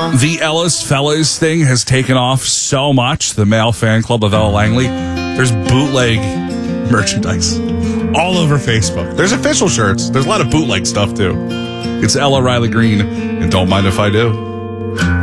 The Ellis Fellas thing has taken off so much, the male fan club of Ella Langley. There's bootleg merchandise all over Facebook. There's official shirts. There's a lot of bootleg stuff, too. It's Ella Riley Green, and Don't Mind If I Do.